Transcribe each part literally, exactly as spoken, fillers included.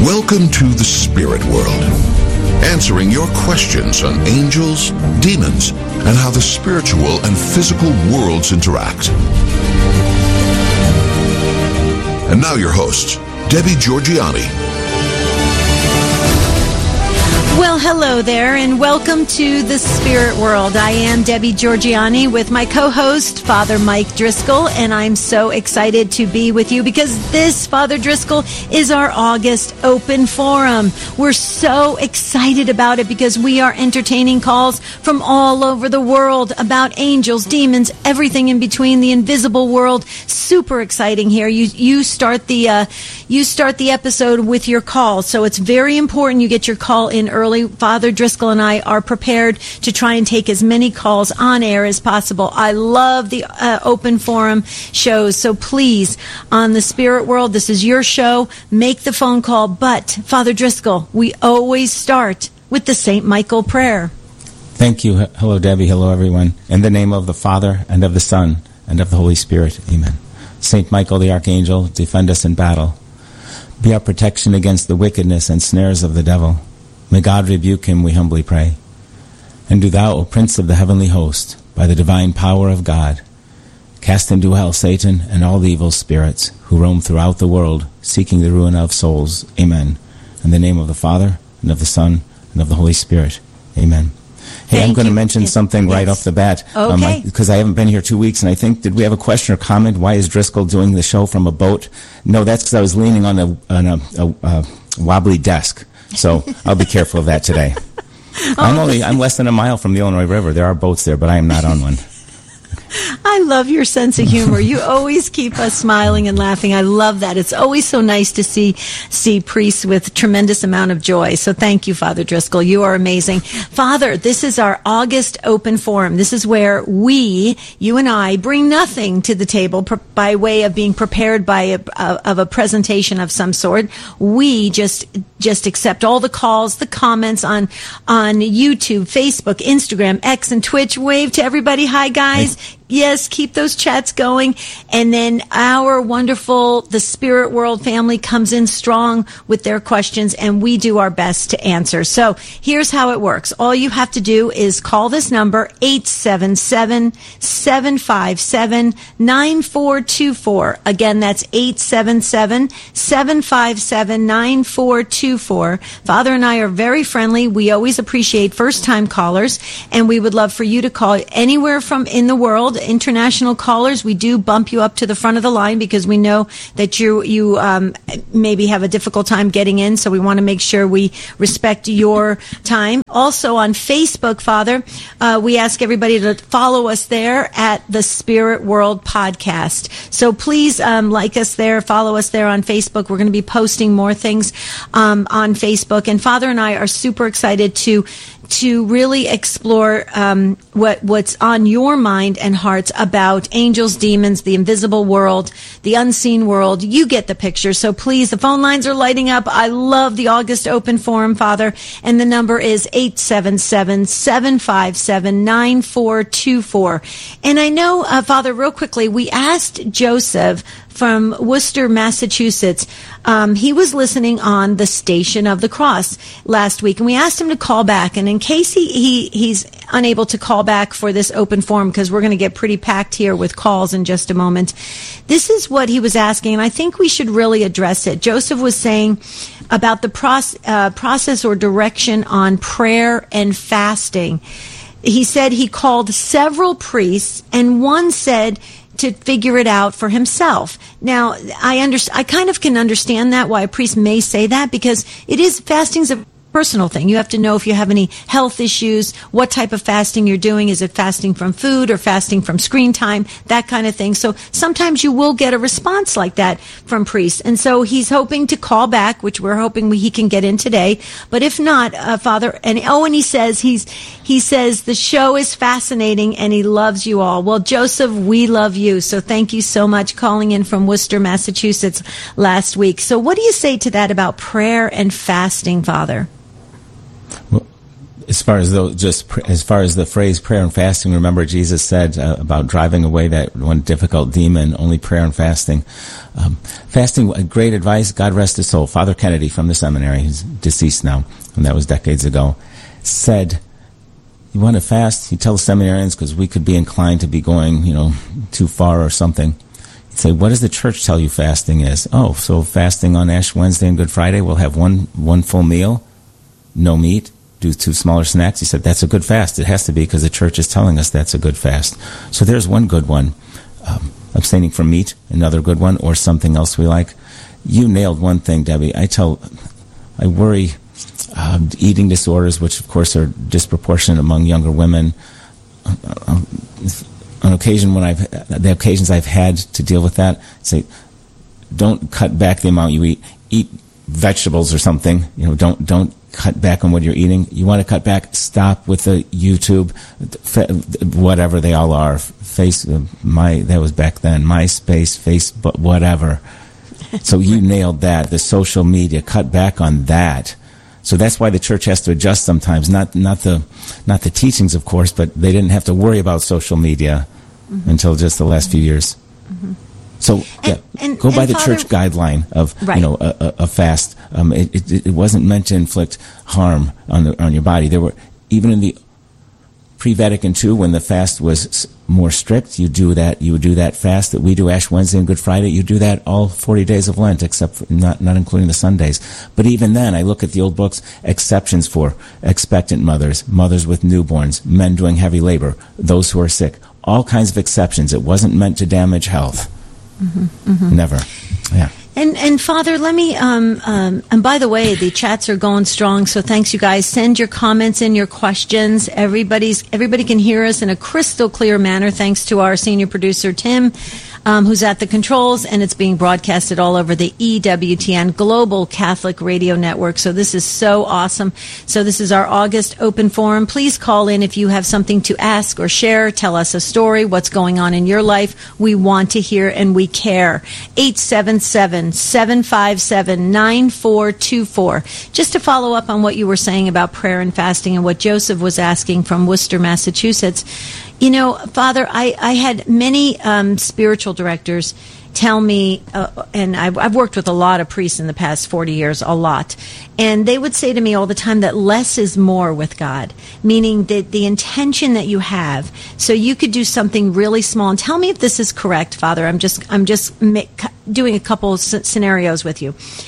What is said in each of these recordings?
Welcome to the spirit world, answering your questions on angels, demons, and how the spiritual and physical worlds interact. And now your host, Debbie Georgianni. Well, hello there, and welcome to the Spirit World. I am Debbie Georgianni with my co-host, Father Mike Driscoll, and I'm so excited to be with you because this, Father Driscoll, is our August Open Forum. We're so excited about it because we are entertaining calls from all over the world about angels, demons, everything in between, the invisible world. Super exciting here. You you start the uh, you start the episode with your call, so it's very important you get your call in early. Father Driscoll and I are prepared to try and take as many calls on air as possible. I love the uh, open forum shows, so please, on the Spirit World, this is your show. Make the phone call, but Father Driscoll, we always start with the Saint Michael prayer. Thank you. Hello, Debbie. Hello, everyone. In the name of the Father, and of the Son, and of the Holy Spirit. Amen. Saint Michael the Archangel, defend us in battle. Be our protection against the wickedness and snares of the devil. May God rebuke him, we humbly pray. And do thou, O Prince of the heavenly host, by the divine power of God, cast into hell Satan and all the evil spirits who roam throughout the world, seeking the ruin of souls. Amen. In the name of the Father, and of the Son, and of the Holy Spirit. Amen. Hey, Thank I'm going you. to mention yes. something right yes. off the bat. Okay. Because um, I, I haven't been here two weeks, and I think, did we have a question or comment? Why is Driscoll doing the show from a boat? No, that's because I was leaning on a, on a, a, a wobbly desk. So I'll be careful of that today. oh, I'm only I'm less than a mile from the Illinois River. There are boats there, but I am not on one. I love your sense of humor. You always keep us smiling and laughing. I love that. It's always so nice to see see priests with tremendous amount of joy. So thank you, Father Driscoll. You are amazing. Father, this is our August Open Forum. This is where we, you and I, bring nothing to the table pr- by way of being prepared by a, uh, of a presentation of some sort. We just just accept all the calls, the comments on on YouTube, Facebook, Instagram, X, and Twitch. Wave to everybody. Hi, guys. Hi. Yes, keep those chats going. And then our wonderful, the Spirit World family comes in strong with their questions, and we do our best to answer. So here's how it works. All you have to do is call this number, eight seven seven, seven five seven, nine four two four. Again, that's eight seven seven, seven five seven, nine four two four. Father and I are very friendly. We always appreciate first-time callers, and we would love for you to call anywhere from in the world. International callers, we do bump you up to the front of the line because we know that you you um, maybe have a difficult time getting in, so we want to make sure we respect your time. Also on Facebook, Father, uh, we ask everybody to follow us there at the Spirit World Podcast. So please um, like us there, follow us there on Facebook. We're going to be posting more things um, on Facebook, and Father and I are super excited to to really explore um, what what's on your mind and hearts about angels, demons, the invisible world, the unseen world. You get the picture. So please, the phone lines are lighting up. I love the August Open Forum, Father, and the number is eight seven seven, seven five seven, nine four two four. And I know, uh, Father, real quickly, we asked Joseph from Worcester, Massachusetts. Um, he was listening on the Station of the Cross last week, and we asked him to call back. And in case he, he he's unable to call back for this open forum, because we're going to get pretty packed here with calls in just a moment, this is what he was asking, and I think we should really address it. Joseph was saying about the proce- uh, process or direction on prayer and fasting. He said he called several priests, and one said to figure it out for himself. Now, I under, I kind of can understand that, why a priest may say that, because it is, fasting's a personal thing. You have to know if you have any health issues, what type of fasting you're doing. Is it fasting from food or fasting from screen time, that kind of thing. So sometimes you will get a response like that from priests. And so he's hoping to call back, which we're hoping we, he can get in today. But if not, uh, Father, and oh, and he says, he's, he says the show is fascinating and he loves you all. Well, Joseph, we love you. So thank you so much, calling in from Worcester, Massachusetts last week. So what do you say to that about prayer and fasting, Father? Well, as far as though, just pr- as far as the phrase prayer and fasting, remember Jesus said uh, about driving away that one difficult demon, only prayer and fasting. Um, fasting, great advice. God rest his soul. Father Kennedy from the seminary, he's deceased now, and that was decades ago, said, you want to fast? He tells seminarians, because we could be inclined to be going, you know, too far or something. He'd say, what does the church tell you fasting is? Oh, so fasting on Ash Wednesday and Good Friday, we'll have one one full meal, no meat, do two smaller snacks. He said, that's a good fast. It has to be, because the church is telling us that's a good fast. So there's one good one. Um, abstaining from meat, another good one, or something else we like. You nailed one thing, Debbie. I tell, I worry uh, eating disorders, which of course are disproportionate among younger women. Uh, on occasion, when I've the occasions I've had to deal with that, say, don't cut back the amount you eat. Eat vegetables or something. You know, don't don't cut back on what you're eating. You want to cut back, stop with the YouTube, whatever they all are. Face my that was back then. MySpace, Facebook, whatever. So you nailed that. The social media, cut back on that. So that's why the church has to adjust sometimes. Not not the not the teachings, of course, but they didn't have to worry about social media mm-hmm. until just the last few years. Mm-hmm. So yeah, and, and, go by and the Father, church guideline of right. you know a, a, a fast. Um, it, it, it wasn't meant to inflict harm on the, on your body. There were even in the pre-Vatican two, when the fast was more strict, you do that. You would do that fast that we do Ash Wednesday and Good Friday. You do that all forty days of Lent, except for not not including the Sundays. But even then, I look at the old books. Exceptions for expectant mothers, mothers with newborns, men doing heavy labor, those who are sick. All kinds of exceptions. It wasn't meant to damage health. Mm-hmm, mm-hmm. Never. Yeah. And and Father, let me, um, um, and by the way, the chats are going strong, so thanks you guys. Send your comments and your questions. Everybody's Everybody can hear us in a crystal clear manner, thanks to our senior producer, Tim, um, who's at the controls, and it's being broadcasted all over the E W T N Global Catholic Radio Network. So this is so awesome. So this is our August open forum. Please call in if you have something to ask or share. Tell us a story, what's going on in your life. We want to hear and we care. eight seven seven, seven five seven, nine four two four. Just to follow up on what you were saying about prayer and fasting and what Joseph was asking from Worcester, Massachusetts. You know, Father, I, I had many um, spiritual directors tell me, uh, and I've, I've worked with a lot of priests in the past forty years, a lot, and they would say to me all the time that less is more with God, meaning that the intention that you have, so you could do something really small. And tell me if this is correct, Father. I'm just I'm just doing a couple scenarios with you.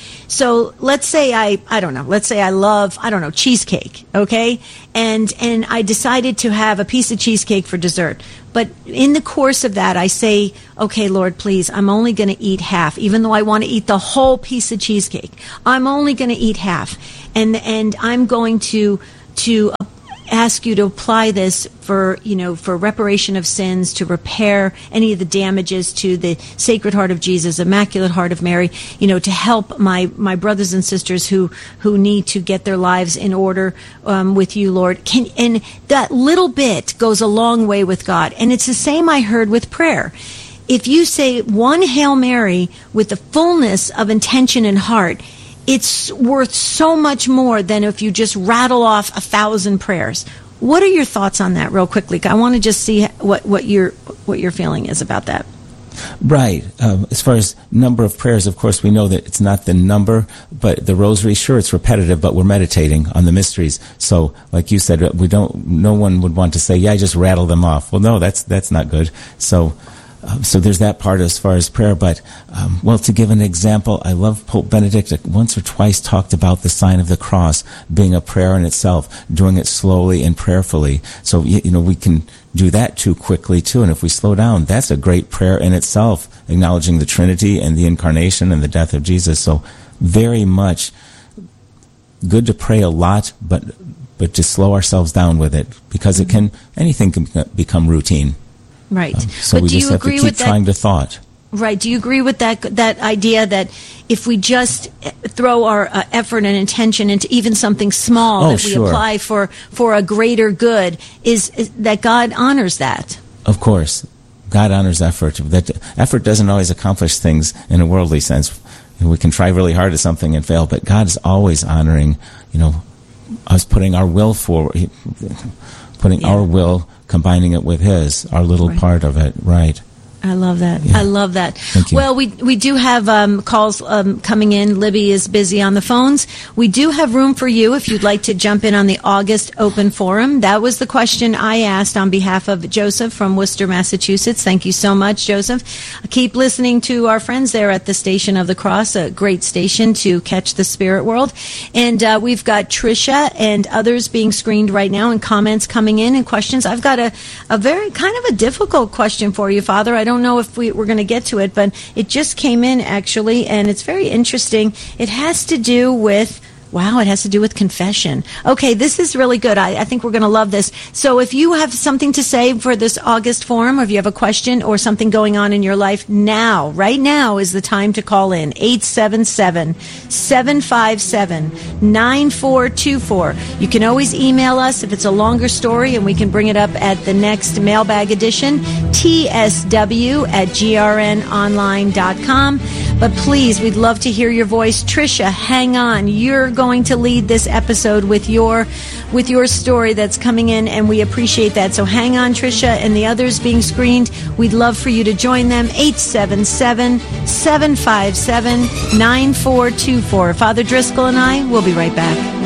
So let's say I, I don't know, let's say I love, I don't know, cheesecake, okay? And and I decided to have a piece of cheesecake for dessert. But in the course of that, I say, okay, Lord, please, I'm only going to eat half, even though I want to eat the whole piece of cheesecake. I'm only going to eat half. And and I'm going to to ask you to apply this for, you know, for reparation of sins, to repair any of the damages to the Sacred Heart of Jesus, Immaculate Heart of Mary, you know, to help my, my brothers and sisters who, who need to get their lives in order um, with you, Lord. Can, and that little bit goes a long way with God. And it's the same I heard with prayer. If you say one Hail Mary with the fullness of intention and heart, it's worth so much more than if you just rattle off a thousand prayers. What are your thoughts on that, real quickly? I want to just see what, what your what your feeling is about that. Right. Um, as far as number of prayers, of course, we know that it's not the number, but the rosary, sure, it's repetitive, but we're meditating on the mysteries. So, like you said, we don't. No one would want to say, "Yeah, I just rattle them off." Well, no, that's that's not good. So. Um, so there's that part as far as prayer, but, um, well, to give an example, I love Pope Benedict once or twice talked about the sign of the cross being a prayer in itself, doing it slowly and prayerfully. So, you, you know, we can do that too quickly, too, and if we slow down, that's a great prayer in itself, acknowledging the Trinity and the Incarnation and the death of Jesus. So very much good to pray a lot, but but to slow ourselves down with it, because it can, anything can become routine. Right. Um, so but we do just you have agree to keep with trying that? to thought. Right. Do you agree with that that idea that if we just throw our uh, effort and intention into even something small oh, that we sure. apply for, for a greater good, is, is that God honors that? Of course. God honors effort. That effort doesn't always accomplish things in a worldly sense. We can try really hard at something and fail, but God is always honoring, you know, us putting our will forward, putting yeah. our will, combining it with His, our little right. part of it, right. I love that. Yeah. I love that. Thank you. Well, we we do have um, calls um, coming in. Libby is busy on the phones. We do have room for you if you'd like to jump in on the August Open Forum. That was the question I asked on behalf of Joseph from Worcester, Massachusetts. Thank you so much, Joseph. Keep listening to our friends there at the Station of the Cross, a great station to catch the spirit world. And uh, we've got Tricia and others being screened right now and comments coming in and questions. I've got a, a very kind of a difficult question for you, Father. I don't know if we, we're going to get to it, but it just came in actually, and it's very interesting. It has to do with, wow, it has to do with confession. Okay, this is really good. I, I think we're going to love this. So if you have something to say for this August forum, or if you have a question or something going on in your life now, right now is the time to call in. eight seven seven, seven five seven, nine four two four. You can always email us if it's a longer story, and we can bring it up at the next mailbag edition, T S W at G R N online dot com. But please, we'd love to hear your voice. Tricia, hang on. You're going to lead this episode with your with your story that's coming in, and we appreciate that. So hang on, Tricia, and the others being screened. We'd love for you to join them. eight seven seven, seven five seven, nine four two four. Father Driscoll and I will be right back.